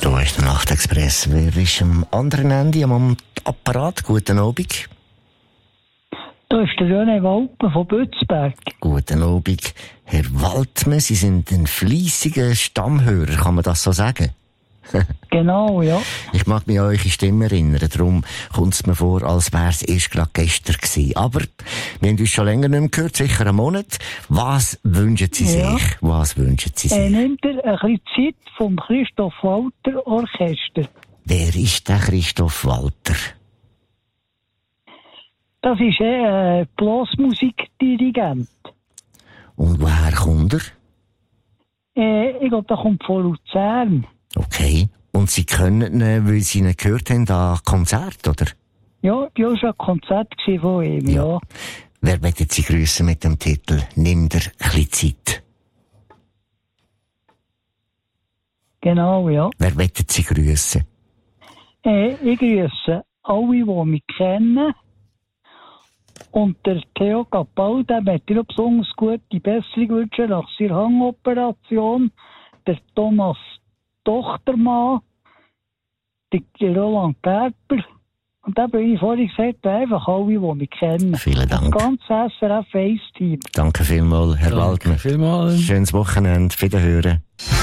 Da ist der Nachtexpress. Wer ist am anderen Ende am Apparat? Guten Abend. Da ist der René Walpen von Bützberg. Guten Abend, Herr Waltmann. Sie sind ein fleissiger Stammhörer, kann man das so sagen? Genau, ja. Ich mag mich an eure Stimme erinnern, darum kommt es mir vor, als wäre es erst gerade gestern gewesen. Aber wir haben uns schon länger nicht mehr gehört, sicher einen Monat. Was wünschen Sie sich? Was wünschen Sie sich? Nimmt er ein bisschen Zeit vom Christoph Walter Orchester. Wer ist der Christoph Walter? Das ist ein Blasmusikdirigent. Und woher kommt er? Ich glaube, der kommt von Luzern. Okay. Und Sie können ihn, weil Sie ihn gehört haben, an Konzert, oder? Ja, ich war schon ein Konzert von ihm, ja. Wer möchte Sie grüssen mit dem Titel «Nimm dir ein bisschen Zeit»? Genau, ja. Wer möchte Sie grüssen? Ich grüße alle, die mich kennen. Und der Theo Capal, der möchte ich besonders gute Besserung wünschen nach seiner Hangoperation. Der Thomas Tochtermann, der Roland Gerber. Und da bin ich vorhin gesagt, einfach alle, die mich kennen. Vielen Dank. Das ganze SRF 1-Team. Danke vielmals, Herr Waldmann. Vielmals. Schönes Wochenende. Wiederhören.